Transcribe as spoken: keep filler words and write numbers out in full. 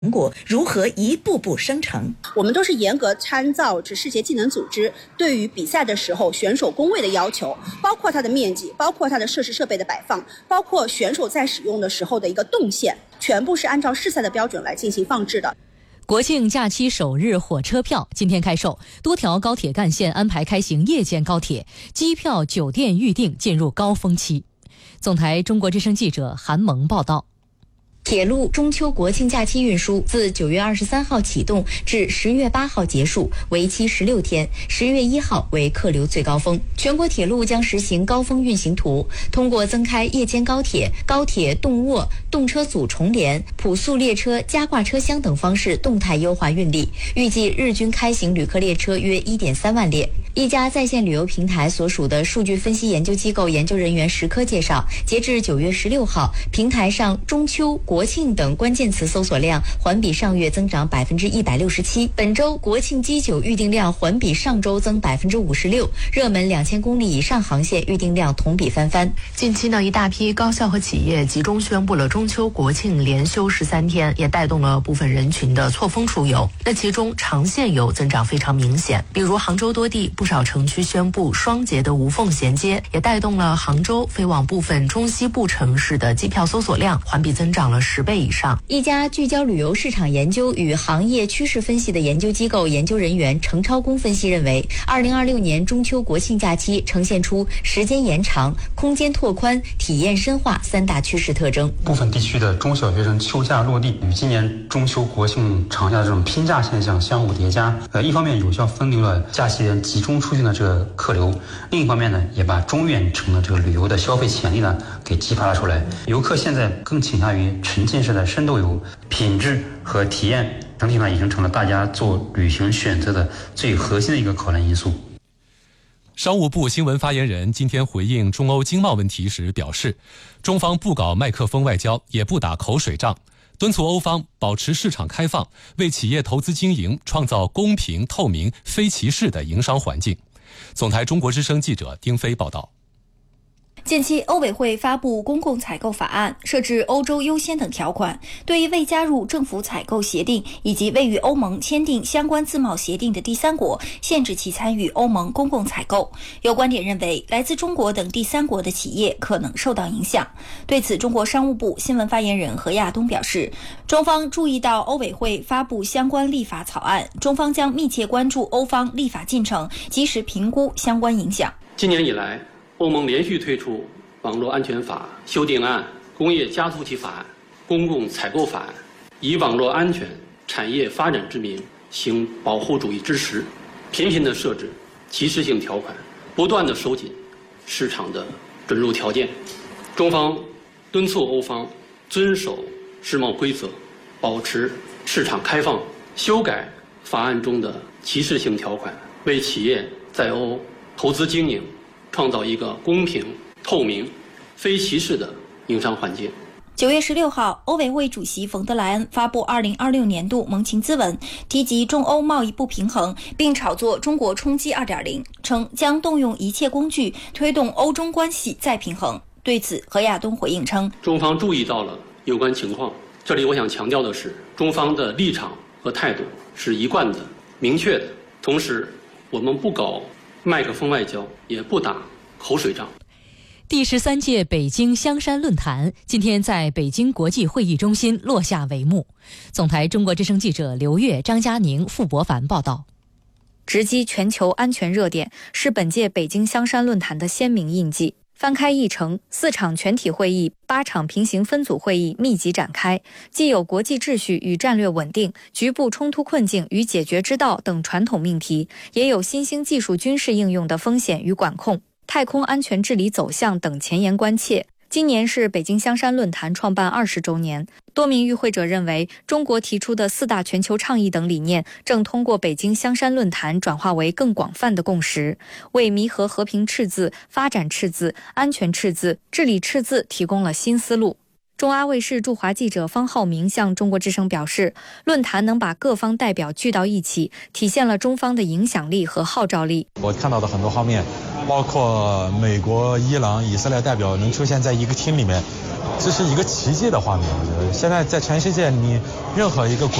果如何一步步生成。 我们都是严格参照着世界技能组织对于比赛的时候选手工位的要求，包括它的面积，包括它的设施设备的摆放，包括选手在使用的时候的一个动线，全部是按照世赛的标准来进行放置的。 国庆假期首日火车票今天开售，多条高铁干线安排开行夜间高铁，机票、酒店预订进入高峰期。总台中国之声记者韩萌报道。 铁路中秋国庆假期运输自九月二十三号启动至十月八号结束，为期十六天。十月一号为客流最高峰。全国铁路将实行高峰运行图，通过增开夜间高铁、高铁动卧、动车组重联、普速列车加挂车厢等方式动态优化运力，预计日均开行旅客列车约 一点三万列。一家在线旅游平台所属的数据分析研究机构研究人员石科介绍，截至九月十六号，平台上中秋、国庆等关键词搜索量环比上月增长百分之一百六十七。本周国庆机酒预订量环比上周增百分之五十六，热门两千公里以上航线预订量同比翻番。 近期呢，一大批高校和企业集中宣布了中秋国庆连休十三天，也带动了部分人群的错峰出游。那其中长线游增长非常明显，比如杭州多地不少城区宣布双节的无缝衔接，也带动了杭州飞往部分中西部城市的机票搜索量环比增长了十倍以上。 一家聚焦旅游市场研究与行业趋势分析的研究机构研究人员程超工分析认为，二零二六年中秋国庆假期呈现出时间延长、空间拓宽、体验深化三大趋势特征。 部分地区的中小学生休假落地，与今年中秋国庆长假的这种拼假现象相互叠加，呃，一方面有效分流了假期间集中出行的这个客流，另一方面呢，也把中远程的这个旅游的消费潜力呢给激发了出来。游客现在更倾向于沉浸式的深度游，品质和体验整体上已经成了大家做旅行选择的最核心的一个考量因素。 商务部新闻发言人今天回应中欧经贸问题时表示，中方不搞麦克风外交，也不打口水仗，敦促欧方保持市场开放，为企业投资经营创造公平、透明、非歧视的营商环境。总台中国之声记者丁飞报道。 近期，欧委会发布公共采购法案，设置欧洲优先等条款，对于未加入政府采购协定以及未与欧盟签订相关自贸协定的第三国，限制其参与欧盟公共采购。有观点认为，来自中国等第三国的企业可能受到影响。对此，中国商务部新闻发言人何亚东表示，中方注意到欧委会发布相关立法草案，中方将密切关注欧方立法进程，及时评估相关影响。 今年以来，欧盟连续推出网络安全法修订案、工业加速器法案、公共采购法案，以网络安全、产业发展之名行保护主义之实，频频地设置歧视性条款，不断地收紧市场的准入条件。中方敦促欧方遵守世贸规则，保持市场开放，修改法案中的歧视性条款，为企业在欧投资经营创造一个公平、透明、非歧视的营商环境。 九月十六号，欧委会主席冯德莱恩发布二零二六年度盟情咨文，提及中欧贸易不平衡，并炒作中国冲击 二点零， 称将动用一切工具推动欧中关系再平衡。对此，何亚东回应称， 中方注意到了有关情况，这里我想强调的是，中方的立场和态度是一贯的、明确的，同时我们不搞麦克风外交，也不打口水仗。 第十三届北京香山论坛今天在北京国际会议中心落下帷幕。总台中国之声记者刘越、张佳宁、傅博凡报道。 直击全球安全热点是本届北京香山论坛的鲜明印记。翻开议程，四场全体会议、八场平行分组会议密集展开，既有国际秩序与战略稳定、局部冲突困境与解决之道等传统命题，也有新兴技术军事应用的风险与管控、太空安全治理走向等前沿关切。今年是北京香山论坛创办二十周年，多名与会者认为，中国提出的四大全球倡议等理念正通过北京香山论坛转化为更广泛的共识，为弥合和平赤字、发展赤字、安全赤字、治理赤字提供了新思路。中阿卫视驻华记者方浩明向中国之声表示，论坛能把各方代表聚到一起，体现了中方的影响力和号召力。 我看到的很多方面，包括美国、伊朗、以色列代表能出现在一个厅里面， 这是一个奇迹的画面。我觉得现在在全世界，你任何一个国